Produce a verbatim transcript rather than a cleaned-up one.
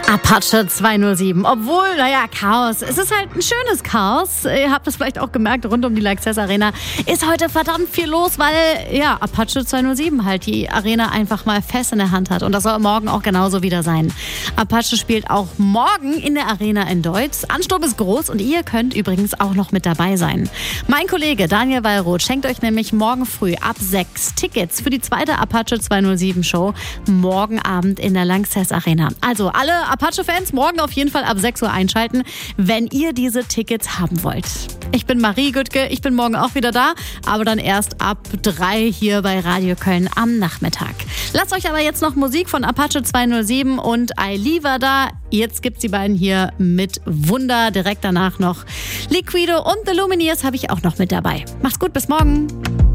Apache zweihundertsieben. Obwohl, naja, Chaos. Es ist halt ein schönes Chaos. Ihr habt es vielleicht auch gemerkt, rund um die Lanxess Arena ist heute verdammt viel los, weil, ja, Apache zweihundertsieben halt die Arena einfach mal fest in der Hand hat. Und das soll morgen auch genauso wieder sein. Apache spielt auch morgen in der Arena in Deutz. Ansturm ist groß und ihr könnt übrigens auch noch mit dabei sein. Mein Kollege Daniel Wallroth schenkt euch nämlich morgen früh ab sechs Tickets für die zweite Apache zweihundertsieben Show morgen Abend in der Lanxess Arena. Also alle Apache-Fans morgen auf jeden Fall ab sechs Uhr einschalten, wenn ihr diese Tickets haben wollt. Ich bin Marie Güttke, ich bin morgen auch wieder da, aber dann erst ab drei hier bei Radio Köln am Nachmittag. Lasst euch aber jetzt noch Musik von Apache zweihundertsieben und Ailiva da. Jetzt gibt's die beiden hier mit Wunder. Direkt danach noch Liquido und The Lumineers habe ich auch noch mit dabei. Macht's gut, bis morgen.